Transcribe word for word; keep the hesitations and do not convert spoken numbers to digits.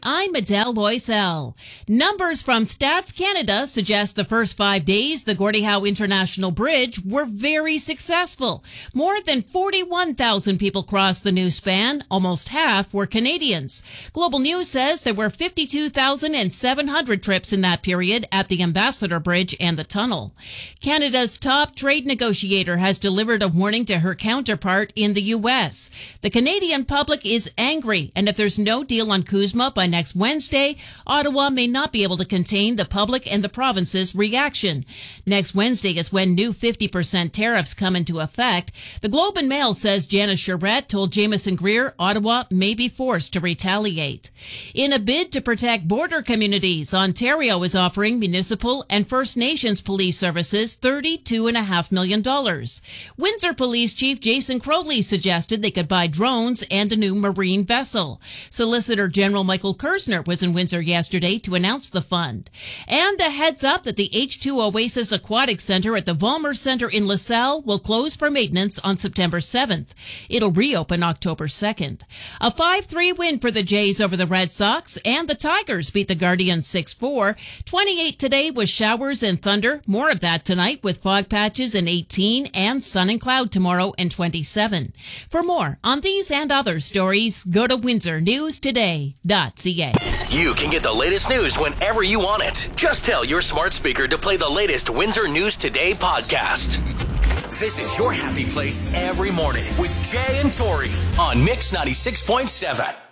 I'm Adele Loisel. Numbers from Stats Canada suggest the first five days the Gordie Howe International Bridge were very successful. More than forty-one thousand people crossed the new span. Almost half were Canadians. Global News says there were fifty-two thousand seven hundred trips in that period at the Ambassador Bridge and the tunnel. Canada's top trade negotiator has delivered a warning to her counterpart in the U S. The Canadian public is angry, and if there's no deal on CUSMA by next Wednesday, Ottawa may not be able to contain the public and the province's reaction. Next Wednesday is when new fifty percent tariffs come into effect. The Globe and Mail says Janice Charette told Jameson Greer Ottawa may be forced to retaliate. In a bid to protect border communities, Ontario is offering municipal and First Nations police services thirty-two point five million dollars. Windsor Police Chief Jason Crowley suggested they could buy drones and a new marine vessel. Solicitor General Michael Kersner was in Windsor yesterday to announce the fund. And a heads up that the H two Oasis Aquatic Center at the Vollmer Center in LaSalle will close for maintenance on September seventh. It'll reopen October second. A five three win for the Jays over the Red Sox, and the Tigers beat the Guardians six four. twenty-eight today with showers and thunder. More of that tonight with fog patches in eighteen and sun and cloud tomorrow in twenty-seven. For more on these and other stories, go to windsor news today dot c a. You can get the latest news whenever you want it. Just tell your smart speaker to play the latest Windsor News Today podcast. This is your happy place every morning with Jay and Tori on Mix ninety-six point seven.